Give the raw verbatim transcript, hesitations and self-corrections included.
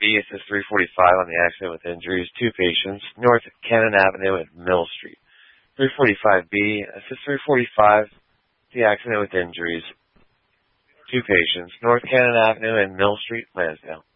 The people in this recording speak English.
B, assist three forty-five on the accident with injuries, two patients, North Cannon Avenue and Mill Street. three forty-five B, assist three forty-five, the accident with injuries, two patients, North Cannon Avenue and Mill Street, Lansdale.